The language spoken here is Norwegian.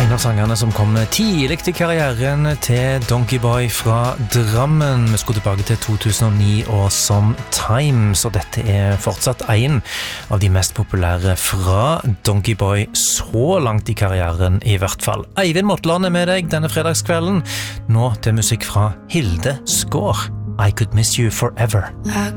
En av sangerne som kom tidlig i karrieren til Donkey Boy fra Drammen. Vi skulle tilbake til 2009 og Sometimes, og dette er fortsatt en av de mest populære fra Donkey Boy så langt i karrieren i hvert fall. Eivind Motland er med deg denne fredagskvelden. Nå til musikk fra Hilde Skår. I Could Miss You Forever. I